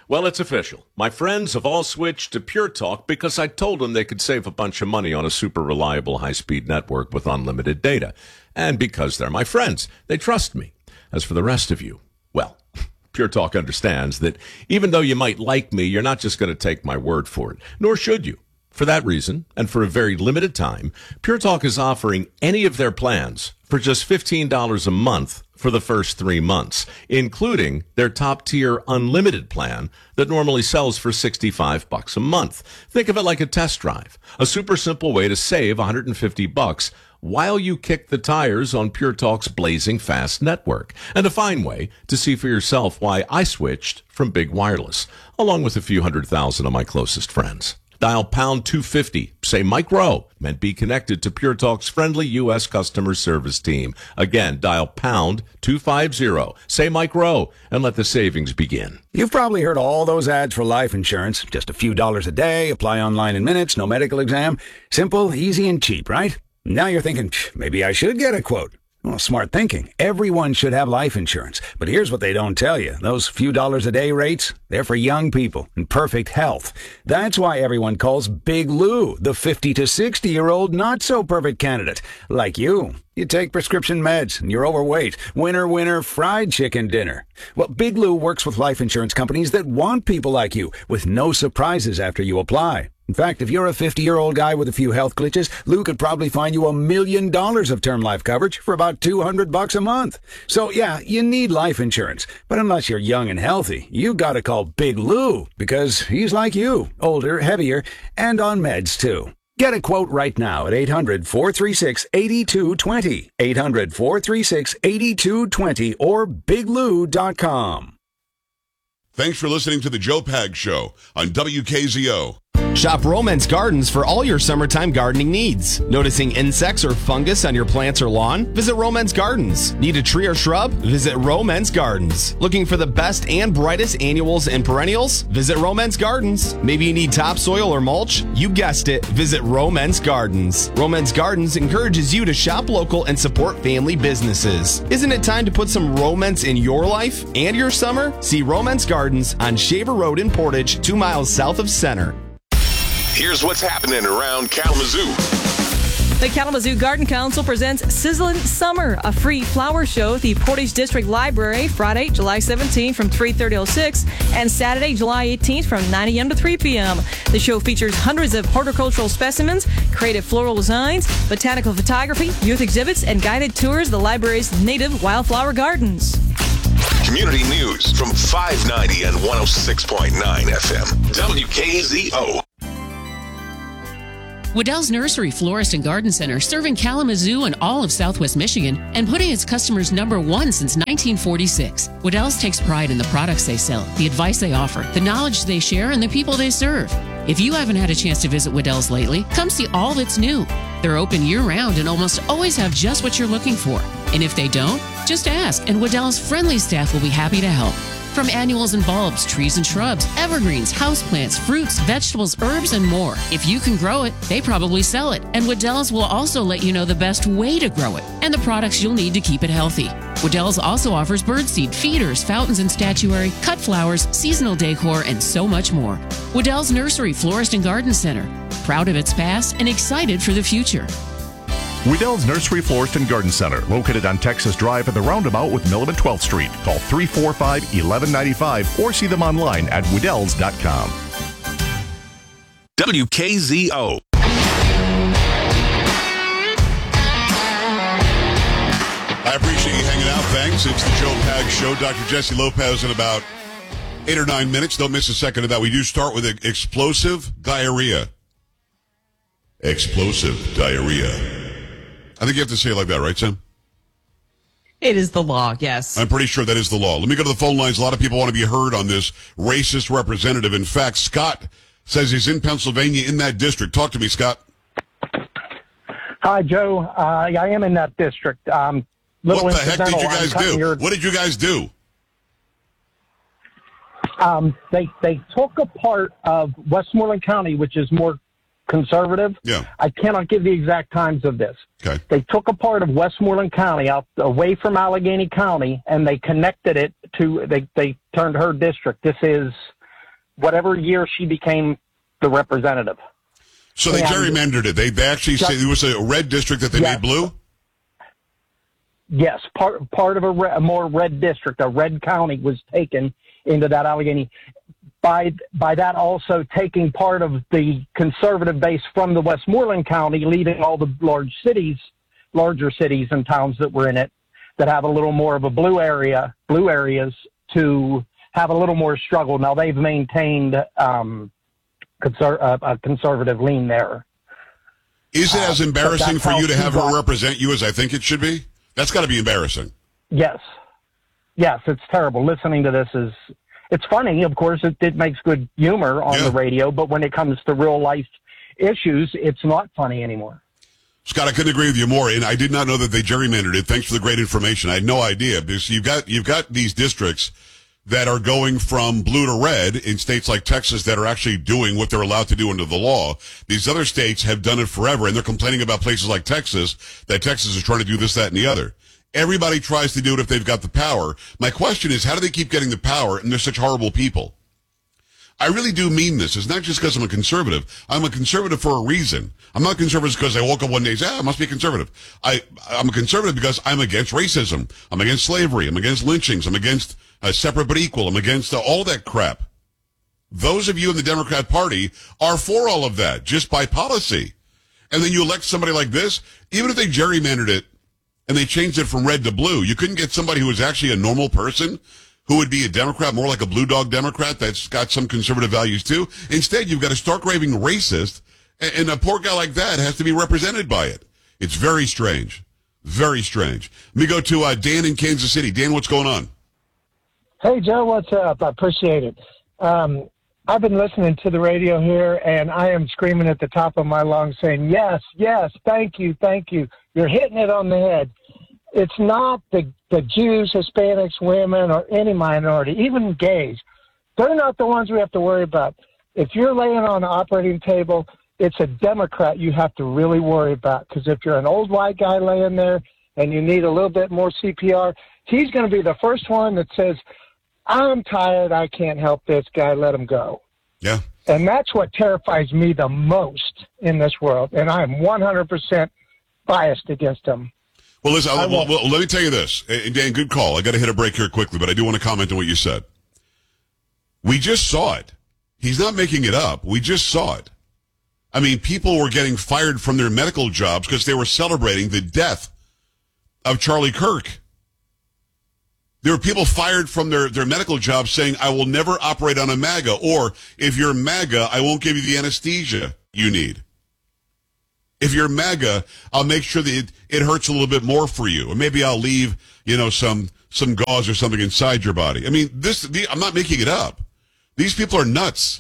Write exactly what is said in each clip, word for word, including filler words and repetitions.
Well, it's official. My friends have all switched to Pure Talk because I told them they could save a bunch of money on a super reliable high-speed network with unlimited data. And because they're my friends, they trust me. As for the rest of you, well, Pure Talk understands that even though you might like me, you're not just going to take my word for it, nor should you. For that reason, and for a very limited time, Pure Talk is offering any of their plans for just fifteen dollars a month for the first three months, including their top-tier unlimited plan that normally sells for sixty-five bucks a month. Think of it like a test drive, a super simple way to save one hundred fifty bucks while you kick the tires on Pure Talk's blazing fast network, and a fine way to see for yourself why I switched from Big Wireless, along with a few hundred thousand of my closest friends. Dial pound two fifty, say Mike Rowe, and be connected to Pure Talk's friendly U S customer service team. Again, dial pound two fifty, say Mike Rowe, and let the savings begin. You've probably heard all those ads for life insurance. Just a few dollars a day, apply online in minutes, no medical exam. Simple, easy, and cheap, right? Now you're thinking, maybe I should get a quote. Well, smart thinking. Everyone should have life insurance. But here's what they don't tell you. Those few dollars a day rates, they're for young people in perfect health. That's why everyone calls Big Lou the fifty to sixty-year-old not-so-perfect candidate. Like you. You take prescription meds and you're overweight. Winner, winner, fried chicken dinner. Well, Big Lou works with life insurance companies that want people like you with no surprises after you apply. In fact, if you're a fifty-year-old guy with a few health glitches, Lou could probably find you a million dollars of term life coverage for about two hundred bucks a month. So, yeah, you need life insurance. But unless you're young and healthy, you gotta call Big Lou because he's like you, older, heavier, and on meds, too. Get a quote right now at eight hundred, four three six, eight two two zero, eight hundred, four three six, eight two two zero, or big lou dot com. Thanks for listening to the Joe Pag Show on W K Z O. Shop Romance Gardens for all your summertime gardening needs. Noticing insects or fungus on your plants or lawn? Visit Romance Gardens. Need a tree or shrub? Visit Romance Gardens. Looking for the best and brightest annuals and perennials? Visit Romance Gardens. Maybe you need topsoil or mulch? You guessed it. Visit Romance Gardens. Romance Gardens encourages you to shop local and support family businesses. Isn't it time to put some romance in your life and your summer? See Romance Gardens on Shaver Road in Portage, two miles south of Center. Here's what's happening around Kalamazoo. The Kalamazoo Garden Council presents Sizzlin' Summer, a free flower show at the Portage District Library, Friday, July seventeenth from three thirty to six, and Saturday, July eighteenth from nine a.m. to three p.m. The show features hundreds of horticultural specimens, creative floral designs, botanical photography, youth exhibits, and guided tours of the library's native wildflower gardens. Community news from five ninety and one oh six point nine F M. W K Z O. Waddell's Nursery, Florist, and Garden Center, serving Kalamazoo and all of Southwest Michigan and putting its customers number one since nineteen forty-six. Waddell's takes pride in the products they sell, the advice they offer, the knowledge they share, and the people they serve. If you haven't had a chance to visit Waddell's lately, come see all that's new. They're open year-round and almost always have just what you're looking for. And if they don't, just ask, and Waddell's friendly staff will be happy to help. From annuals and bulbs, trees and shrubs, evergreens, houseplants, fruits, vegetables, herbs, and more. If you can grow it, they probably sell it. And Waddell's will also let you know the best way to grow it and the products you'll need to keep it healthy. Waddell's also offers birdseed, feeders, fountains and statuary, cut flowers, seasonal decor, and so much more. Waddell's Nursery, Florist, and Garden Center. Proud of its past and excited for the future. Waddell's Nursery, Florist, and Garden Center, located on Texas Drive at the roundabout with Milam and twelfth Street. Call three four five, one one nine five or see them online at Waddells dot com. W K Z O. I appreciate you hanging out. Thanks. It's the Joe Pag Show. Doctor Jesse Lopez in about eight or nine minutes. Don't miss a second of that. We do start with explosive diarrhea. Explosive diarrhea. I think you have to say it like that, right, Sam? It is the law, yes. I'm pretty sure that is the law. Let me go to the phone lines. A lot of people want to be heard on this racist representative. In fact, Scott says he's in Pennsylvania in that district. Talk to me, Scott. Hi, Joe. Uh, I am in that district. Um, what the heck did you guys do? Your... What did you guys do? Um, they they took a part of Westmoreland County, which is more conservative. Yeah. I cannot give the exact times of this. Okay. They took a part of Westmoreland County out away from Allegheny County, and they connected it to, they, they turned her district. This is whatever year she became the representative. So they And gerrymandered it. They, they actually just, say it was a red district that they yes. made blue? Yes, part part of a, re, a more red district, a red county was taken into that Allegheny. By by that also taking part of the conservative base from the Westmoreland County, leaving all the large cities, larger cities and towns that were in it that have a little more of a blue area, blue areas to have a little more struggle. Now they've maintained um, conser- uh, a conservative lean there. Is it as Uh, embarrassing but for that's you to how have she her got- represent you as I think it should be? That's got to be embarrassing. Yes. Yes, it's terrible. Listening to this is, it's funny, of course, it, it makes good humor on Yeah. the radio, but when it comes to real life issues, it's not funny anymore. Scott, I couldn't agree with you more, and I did not know that they gerrymandered it. Thanks for the great information. I had no idea, because you've got, you've got these districts that are going from blue to red in states like Texas that are actually doing what they're allowed to do under the law. These other states have done it forever, and they're complaining about places like Texas, that Texas is trying to do this, that, and the other. Everybody tries to do it if they've got the power. My question is, how do they keep getting the power, and they're such horrible people? I really do mean this. It's not just because I'm a conservative. I'm a conservative for a reason. I'm not conservative because I woke up one day and said, ah, I must be a conservative. I, I'm a conservative because I'm against racism. I'm against slavery. I'm against lynchings. I'm against uh, separate but equal. I'm against uh, all that crap. Those of you in the Democrat Party are for all of that, just by policy. And then you elect somebody like this, even if they gerrymandered it and they changed it from red to blue, you couldn't get somebody who was actually a normal person who would be a Democrat, more like a blue dog Democrat that's got some conservative values too. Instead, you've got a stark raving racist, and a poor guy like that has to be represented by it. It's very strange. Very strange. Let me go to uh, Dan in Kansas City. Dan, what's going on? Hey, Joe, what's up? I appreciate it. Um, I've been listening to the radio here, and I am screaming at the top of my lungs saying, yes, yes, thank you, thank you. You're hitting it on the head. It's not the, the Jews, Hispanics, women, or any minority, even gays. They're not the ones we have to worry about. If you're laying on the operating table, it's a Democrat you have to really worry about, because if you're an old white guy laying there and you need a little bit more C P R, he's going to be the first one that says, I'm tired, I can't help this guy, let him go. Yeah. And that's what terrifies me the most in this world, and I am one hundred percent biased against him. Well, listen, I well, won't. well, let me tell you this. And Dan, good call. I got to hit a break here quickly, but I do want to comment on what you said. We just saw it. He's not making it up. We just saw it. I mean, people were getting fired from their medical jobs because they were celebrating the death of Charlie Kirk. There were people fired from their, their medical jobs saying, I will never operate on a MAGA, or if you're MAGA, I won't give you the anesthesia you need. If you're MAGA, I'll make sure that it, it hurts a little bit more for you. Or maybe I'll leave, you know, some, some gauze or something inside your body. I mean, this, the, I'm not making it up. These people are nuts.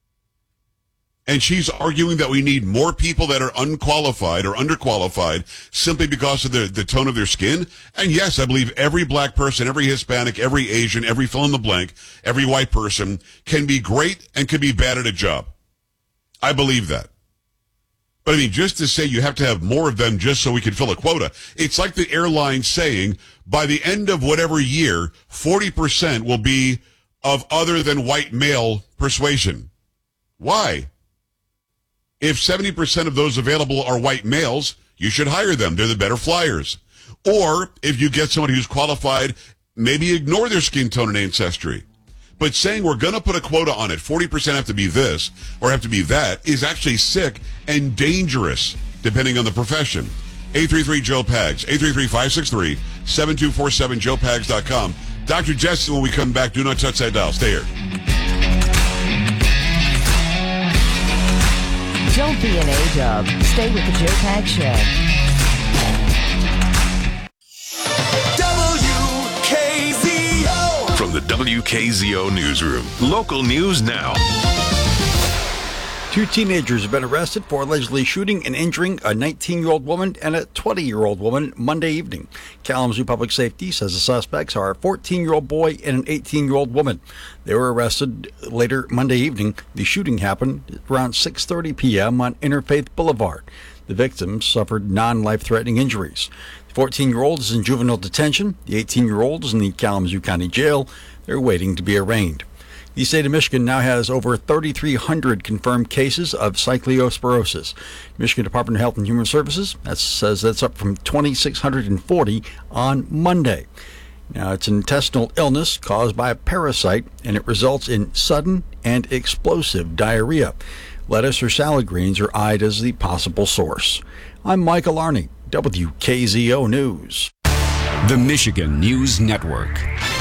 And she's arguing that we need more people that are unqualified or underqualified simply because of the, the tone of their skin. And yes, I believe every black person, every Hispanic, every Asian, every fill in the blank, every white person can be great and can be bad at a job. I believe that. But I mean, just to say you have to have more of them just so we can fill a quota. It's like the airline saying by the end of whatever year, forty percent will be of other than white male persuasion. Why? If seventy percent of those available are white males, you should hire them. They're the better flyers. Or if you get somebody who's qualified, maybe ignore their skin tone and ancestry. But saying we're going to put a quota on it, forty percent have to be this or have to be that, is actually sick and dangerous, depending on the profession. eight three three Joe Pags, eight three three, five six three, seven two four seven, joe pags dot com. Doctor Jesse, when we come back, do not touch that dial. Stay here. Don't be an A-dub. Stay with the Joe Pags Show. W K Z O. From the W K Z O Newsroom. Local news now. Two teenagers have been arrested for allegedly shooting and injuring a nineteen-year-old woman and a twenty-year-old woman Monday evening. Kalamazoo Public Safety says the suspects are a fourteen-year-old boy and an eighteen-year-old woman. They were arrested later Monday evening. The shooting happened around six thirty p.m. on Interfaith Boulevard. The victims suffered non-life-threatening injuries. The fourteen-year-old is in juvenile detention. The eighteen-year-old is in the Kalamazoo County Jail. They're waiting to be arraigned. The state of Michigan now has over thirty-three hundred confirmed cases of cyclosporosis. Michigan Department of Health and Human Services that says that's up from two thousand six hundred forty on Monday. Now, it's an intestinal illness caused by a parasite, and it results in sudden and explosive diarrhea. Lettuce or salad greens are eyed as the possible source. I'm Michael Arney, W K Z O News. The Michigan News Network.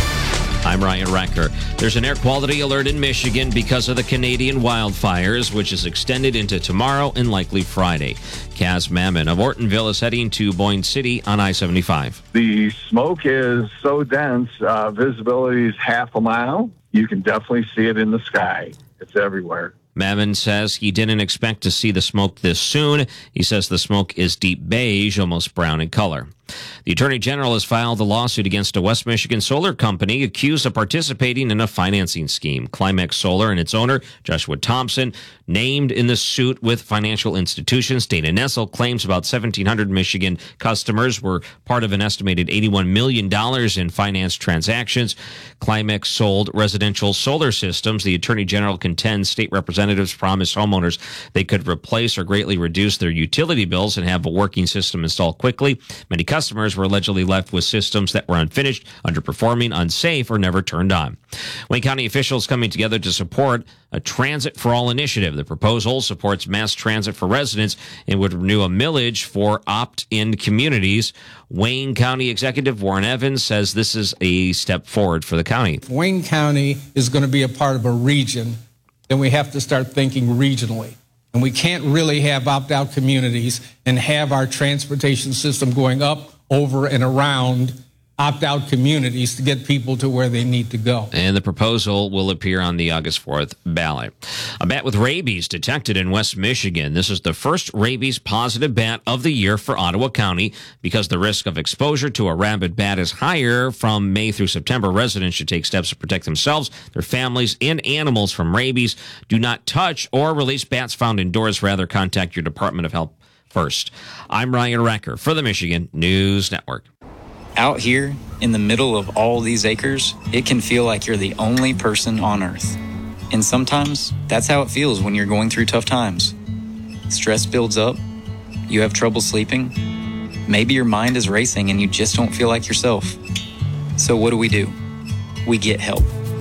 I'm Ryan Recker. There's an air quality alert in Michigan because of the Canadian wildfires, which is extended into tomorrow and likely Friday. Kaz Mammon of Ortonville is heading to Boyne City on I seventy-five. The smoke is so dense, uh, visibility is half a mile. You can definitely see it in the sky. It's everywhere. Mammon says he didn't expect to see the smoke this soon. He says the smoke is deep beige, almost brown in color. The Attorney General has filed a lawsuit against a West Michigan solar company accused of participating in a financing scheme. Climax Solar and its owner, Joshua Thompson, named in the suit with financial institutions. Dana Nessel claims about seventeen hundred Michigan customers were part of an estimated eighty-one million dollars in finance transactions. Climax sold residential solar systems. The Attorney General contends state representatives promised homeowners they could replace or greatly reduce their utility bills and have a working system installed quickly. Many customers were allegedly left with systems that were unfinished, underperforming, unsafe, or never turned on. Wayne County officials coming together to support a Transit for All initiative. The proposal supports mass transit for residents and would renew a millage for opt-in communities. Wayne County Executive Warren Evans says this is a step forward for the county. If Wayne County is going to be a part of a region, then we have to start thinking regionally. And we can't really have opt-out communities and have our transportation system going up, over, and around opt-out communities to get people to where they need to go. And the proposal will appear on the August fourth ballot. A bat with rabies detected in West Michigan. This is the first rabies-positive bat of the year for Ottawa County. Because the risk of exposure to a rabid bat is higher from May through September, residents should take steps to protect themselves, their families, and animals from rabies. Do not touch or release bats found indoors. Rather, contact your Department of Health first. I'm Ryan Recker for the Michigan News Network. Out here, in the middle of all these acres, it can feel like you're the only person on Earth. And sometimes, that's how it feels when you're going through tough times. Stress builds up, you have trouble sleeping, maybe your mind is racing and you just don't feel like yourself. So what do we do? We get help.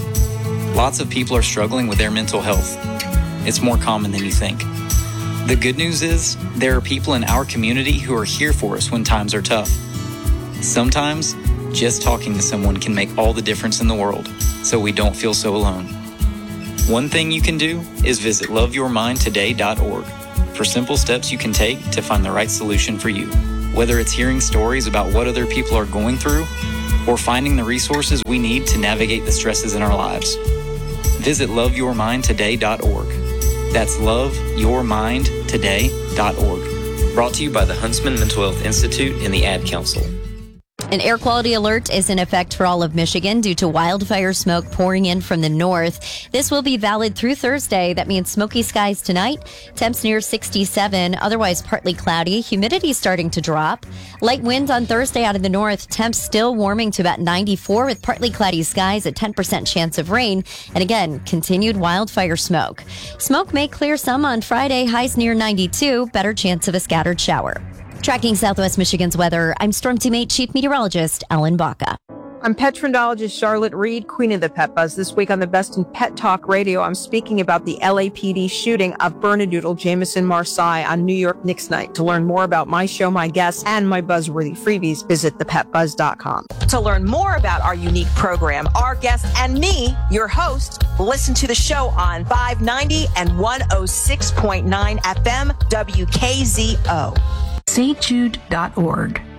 Lots of people are struggling with their mental health. It's more common than you think. The good news is, there are people in our community who are here for us when times are tough. Sometimes, just talking to someone can make all the difference in the world, so we don't feel so alone. One thing you can do is visit love your mind today dot org for simple steps you can take to find the right solution for you. Whether it's hearing stories about what other people are going through, or finding the resources we need to navigate the stresses in our lives. Visit love your mind today dot org. That's love your mind today dot org. Brought to you by the Huntsman Mental Health Institute and the Ad Council. An air quality alert is in effect for all of Michigan due to wildfire smoke pouring in from the north. This will be valid through Thursday. That means smoky skies tonight. Temps near sixty-seven, otherwise partly cloudy. Humidity starting to drop. Light wind on Thursday out of the north. Temps still warming to about ninety-four with partly cloudy skies, a ten percent chance of rain. And again, continued wildfire smoke. Smoke may clear some on Friday. Highs near ninety-two. Better chance of a scattered shower. Tracking Southwest Michigan's weather, I'm Storm Teammate Chief Meteorologist Ellen Baca. I'm pet trendologist Charlotte Reed, queen of the Pet Buzz. This week on the Best in Pet Talk Radio, I'm speaking about the L A P D shooting of Bernedoodle Jameson Marseille on New York Knicks night. To learn more about my show, my guests, and my buzzworthy freebies, visit the pet buzz dot com. To learn more about our unique program, our guests, and me, your host, listen to the show on five ninety and one oh six point nine F M W K Z O. St Jude dot org.